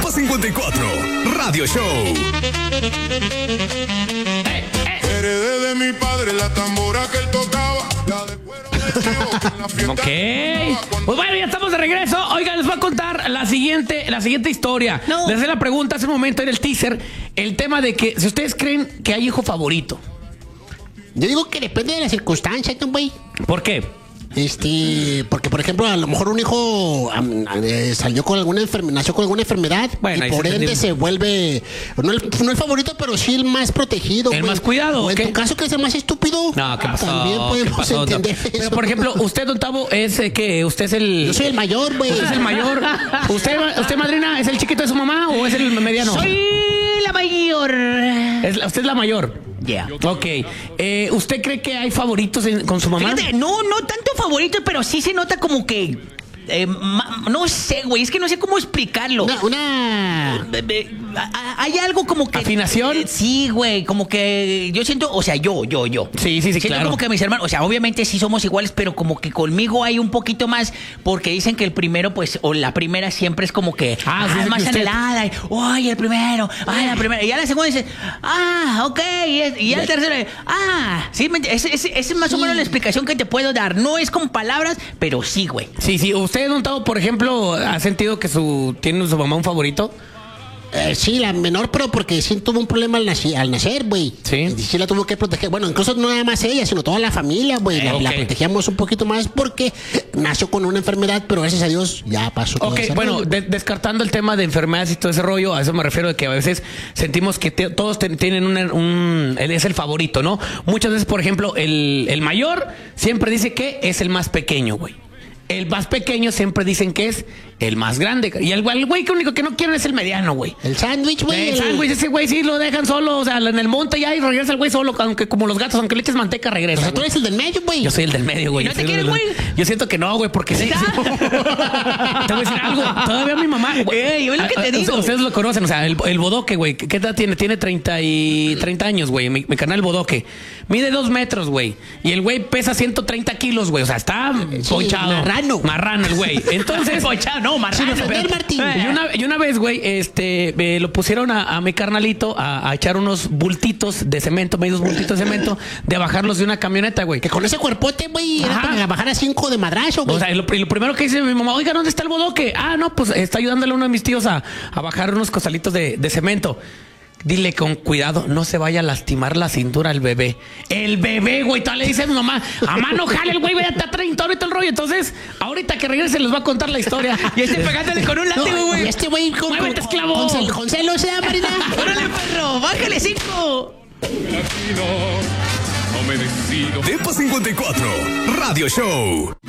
Depo 54 Radio Show. Heredé de mi padre la tambora que él tocaba, la de cuero de chivo, en la fiesta. Ok. Pues bueno, ya estamos de regreso. Oigan, les voy a contar la siguiente historia. No. Les hice la pregunta hace un momento en el teaser, el tema de que si ustedes creen que hay hijo favorito. Yo digo que depende de las circunstancias, ¿no, güey? ¿Por qué? Porque por ejemplo, a lo mejor un hijo salió con alguna nació con alguna enfermedad, bueno, y por ende se vuelve no el favorito, pero sí el más protegido, el güey. más cuidado. O en tu caso, que es el más estúpido. No, ¿qué pasó? También podemos entender eso. Pero por ejemplo, usted, don Tavo, es que usted es el... Yo soy el mayor, güey. Usted es el mayor. ¿Usted, madrina, es el chiquito de su mamá o es el mediano? Soy la mayor. Usted es la mayor. Yeah. Ok. ¿Usted cree que hay favoritos con su mamá? Fíjate, no tanto favorito, pero sí se nota como que... no sé, güey, es que no sé cómo explicarlo. Hay algo como que... ¿Afinación? Sí, güey, como que yo siento, o sea, yo. Sí, Siento claro. como que mis hermanos, o sea, obviamente sí somos iguales, pero como que conmigo hay un poquito más, porque dicen que el primero, pues, o la primera siempre es como que... sí, es más usted... anhelada. Ay, el primero, la primera. Y ya la segunda dice, ok. Y ya el tercero, sí, es más o menos la explicación que te puedo dar. No es con palabras, pero sí, güey. Sí. ¿Usted, don Tavo, por ejemplo, ha sentido que tiene su mamá un favorito? Sí, la menor, pero porque sí tuvo un problema al nacer, güey. Sí. Y sí la tuvo que proteger. Bueno, incluso no nada más ella, sino toda la familia, güey. La protegíamos un poquito más porque nació con una enfermedad, pero gracias a Dios ya pasó todo ese bueno, rollo. descartando el tema de enfermedades y todo ese rollo, a eso me refiero de que a veces sentimos que todos tienen él es el favorito, ¿no? Muchas veces, por ejemplo, el mayor siempre dice que es el más pequeño, güey. El más pequeño siempre dicen que es el más grande. Y el güey que único que no quieren es el mediano, güey. El sándwich, güey. El sándwich, ese güey sí lo dejan solo, o sea, en el monte ya y regresa el güey solo, aunque como los gatos, aunque le eches manteca, regresa. O sea, tú eres el del medio, güey. Yo soy el del medio, güey. ¿No te quieres, güey? Yo siento que no, güey, porque sí. Te voy a decir algo. Todavía mi mamá, güey. Yo es lo que te digo. Ustedes lo conocen, o sea, el bodoque, güey. ¿Qué edad tiene? Tiene 30 años, güey. Mi canal bodoque. Mide 2 metros, güey. Y el güey pesa 130 kilos, güey. O sea, está ponchado. Marrano el güey. Entonces... ponchado, no, marrano. Martín. Y una vez, güey, lo pusieron a mi carnalito a echar unos bultitos de cemento, medios bultitos de cemento, de bajarlos de una camioneta, güey. Que con ese cuerpote, güey, era para bajar a 5 de madrazo, güey. O sea, lo primero que dice mi mamá, oiga, ¿dónde está el bodoque? No, pues está ayudándole a uno de mis tíos a bajar unos costalitos de cemento. Dile con cuidado, no se vaya a lastimar la cintura al bebé. El bebé, güey, todavía le dice a mi mamá, no jale el güey, vaya a 30 ahorita el rollo. Entonces, ahorita que regrese les va a contar la historia. Y pegándole con un látigo, güey. Y güey ¡muévete, esclavo! Con celos, Marina. ¡Órale, perro! ¡Bájale 5! Depo 54 Radio Show.